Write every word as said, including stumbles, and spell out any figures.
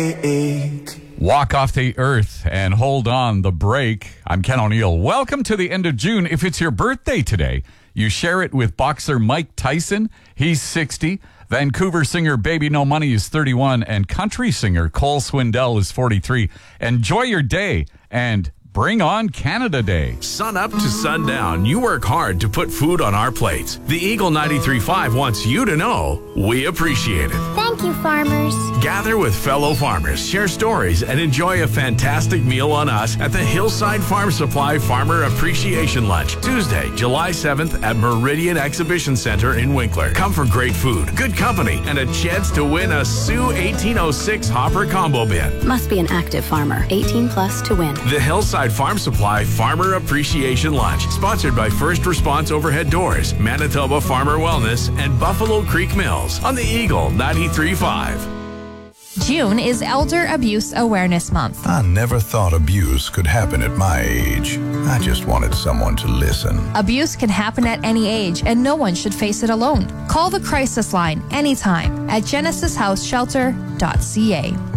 Walk off the earth and hold on the break. I'm Ken O'Neill. Welcome to the end of June. If it's your birthday today, you share it with boxer Mike Tyson. He's sixty. Vancouver singer Baby No Money is thirty-one. And country singer Cole Swindell is forty-three. Enjoy your day and bring on Canada Day. Sun up to sundown, you work hard to put food on our plates. The Eagle ninety-three point five wants you to know we appreciate it. Thank you, farmers. Gather with fellow farmers, share stories, and enjoy a fantastic meal on us at the Hillside Farm Supply Farmer Appreciation Lunch, Tuesday, July seventh at Meridian Exhibition Center in Winkler. Come for great food, good company, and a chance to win a Sioux eighteen oh six Hopper Combo Bin. Must be an active farmer, eighteen plus to win. The Hillside Farm Supply Farmer Appreciation Lunch, sponsored by First Response Overhead Doors, Manitoba Farmer Wellness, and Buffalo Creek Mills on the Eagle ninety-three point five. June is Elder Abuse Awareness Month. I never thought abuse could happen at my age. I just wanted someone to listen. Abuse can happen at any age, and no one should face it alone. Call the crisis line anytime at genesis house shelter dot c a.